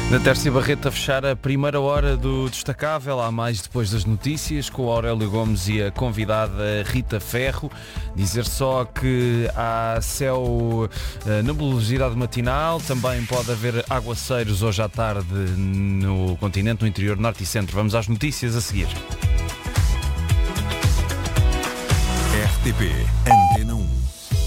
Na Tércia Barreto a fechar a primeira hora do Destacável, há mais depois das notícias, com o Aurélio Gomes e a convidada Rita Ferro. Dizer só que há céu nebulosidade matinal, também pode haver aguaceiros hoje à tarde no continente, no interior, norte e centro. Vamos às notícias a seguir. RTP Antena 1.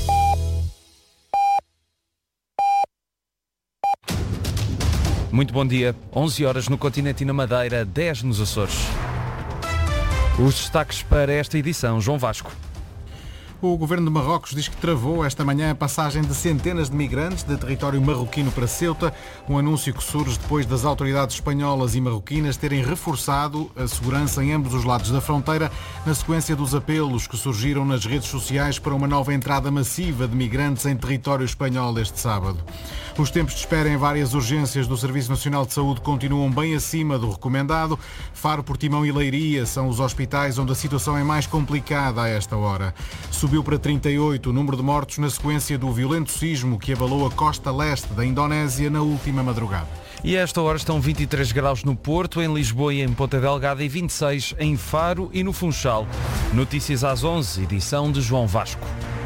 Muito bom dia. 11 horas no continente e na Madeira, 10 nos Açores. Os destaques para esta edição, João Vasco. O governo de Marrocos diz que travou esta manhã a passagem de centenas de migrantes de território marroquino para Ceuta, um anúncio que surge depois das autoridades espanholas e marroquinas terem reforçado a segurança em ambos os lados da fronteira, na sequência dos apelos que surgiram nas redes sociais para uma nova entrada massiva de migrantes em território espanhol este sábado. Os tempos de espera em várias urgências do Serviço Nacional de Saúde continuam bem acima do recomendado. Faro, Portimão e Leiria são os hospitais onde a situação é mais complicada a esta hora. Subiu para 38 o número de mortos na sequência do violento sismo que abalou a costa leste da Indonésia na última madrugada. E a esta hora estão 23 graus no Porto, em Lisboa e em Ponta Delgada e 26 em Faro e no Funchal. Notícias às 11, edição de João Vasco.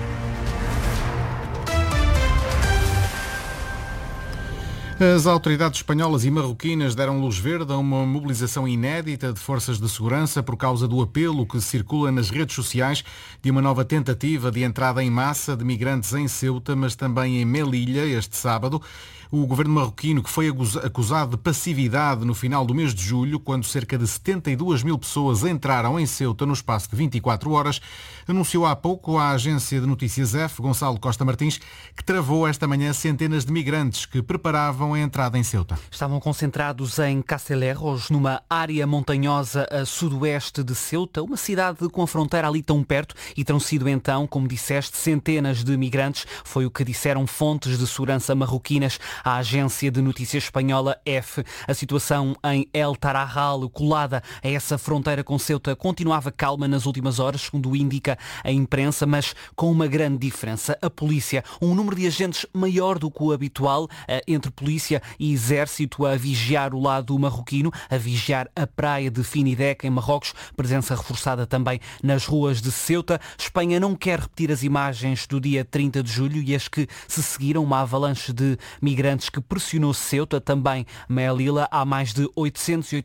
As autoridades espanholas e marroquinas deram luz verde a uma mobilização inédita de forças de segurança por causa do apelo que circula nas redes sociais de uma nova tentativa de entrada em massa de migrantes em Ceuta, mas também em Melilla este sábado. O governo marroquino, que foi acusado de passividade no final do mês de julho, quando cerca de 72 mil pessoas entraram em Ceuta no espaço de 24 horas, anunciou há pouco à agência de notícias F, Gonçalo Costa Martins, que travou esta manhã centenas de migrantes que preparavam a entrada em Ceuta. Estavam concentrados em Cacelerros, numa área montanhosa a sudoeste de Ceuta, uma cidade com a fronteira ali tão perto, e terão sido então, como disseste, centenas de migrantes. Foi o que disseram fontes de segurança marroquinas à agência de notícias espanhola F. A situação em El Tarajal, colada a essa fronteira com Ceuta, continuava calma nas últimas horas, segundo indica a imprensa, mas com uma grande diferença. A polícia, um número de agentes maior do que o habitual, entre polícia e exército, a vigiar o lado marroquino, a vigiar a praia de Finidec, em Marrocos, presença reforçada também nas ruas de Ceuta. Espanha não quer repetir as imagens do dia 30 de julho e as que se seguiram, uma avalanche de migrantes que pressionou Ceuta, também Melilla. Há mais de 880